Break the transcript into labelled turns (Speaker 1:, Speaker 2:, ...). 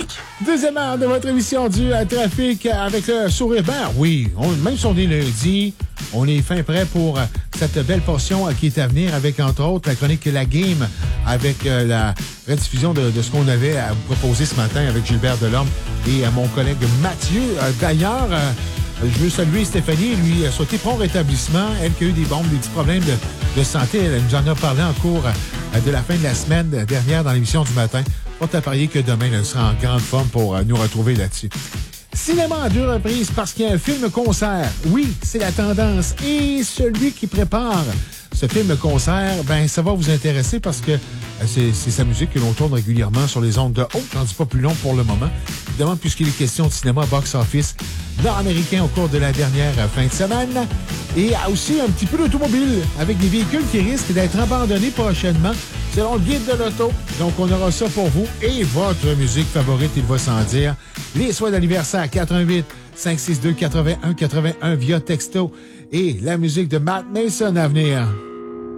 Speaker 1: Trafic.
Speaker 2: Deuxième heure de votre émission du Trafic avec le sourire. Ben oui, même si on est lundi, on est fin prêt pour cette belle portion qui est à venir avec, entre autres, la chronique La Game, avec la rediffusion de ce qu'on avait à vous proposer ce matin avec Gilbert Delorme et mon collègue Mathieu. D'ailleurs, je veux saluer Stéphanie, lui souhaiter prompt rétablissement. Elle qui a eu des petits problèmes de santé. Elle nous en a parlé en cours de la fin de la semaine dernière dans l'émission du matin. Pas à parier que demain, elle sera en grande forme pour nous retrouver là-dessus. Cinéma à 2 reprises parce qu'il y a un film-concert. Oui, c'est la tendance. Et celui qui prépare ce film-concert, ben ça va vous intéresser parce que c'est sa musique que l'on tourne régulièrement sur les ondes de haut. J'en dis pas plus long pour le moment. Évidemment, puisqu'il est question de cinéma box-office nord-américain au cours de la dernière fin de semaine. Et aussi un petit peu d'automobile avec des véhicules qui risquent d'être abandonnés prochainement selon le guide de l'auto. Donc, on aura ça pour vous et votre musique favorite, il va sans dire. Les souhaits d'anniversaire 88 562 81 81 via texto et la musique de Matt Mason à venir.